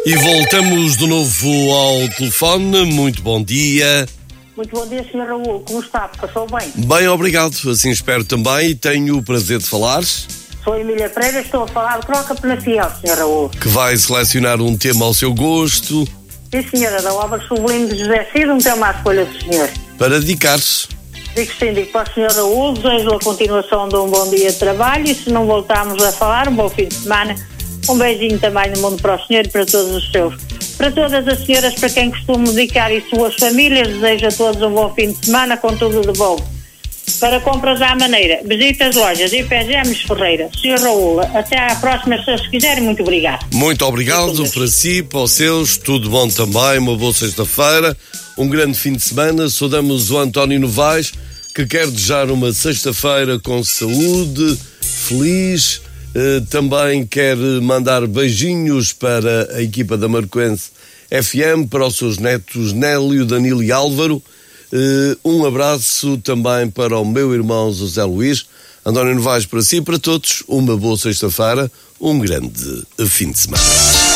E voltamos de novo ao telefone. Muito bom dia. Muito bom dia, Sr. Raul. Como está? Passou bem? Bem, obrigado. Assim espero também e tenho o prazer de falar. Sou Emília Pereira, estou a falar de Croca Penafiel, Sr. Raul. Que vai selecionar um tema ao seu gosto. Sim, senhora, da obra Sublime de José Cid, um tema à escolha do senhor. Para dedicar-se. Digo sim, digo para o Sr. Raul, desejo a continuação de um bom dia de trabalho e se não voltarmos a falar, um bom fim de semana. Um beijinho também no mundo para o senhor e para todos os seus. Para todas as senhoras para quem costumo dedicar e suas famílias, desejo a todos um bom fim de semana com tudo de bom. Para compras à maneira, visite as lojas IPGMs Ferreira. Sr. Raul, até à próxima, se quiser, muito obrigado. Muito obrigado para si, para os seus, tudo bom também, uma boa sexta-feira, um grande fim de semana. Saudamos o António Novaes, que quer desejar uma sexta-feira com saúde, feliz. Também quer mandar beijinhos para a equipa da Marcoense FM, para os seus netos Nélio, Danilo e Álvaro. Um abraço também para o meu irmão José Luís. António Novaes, para si e para todos, uma boa sexta-feira, um grande fim de semana.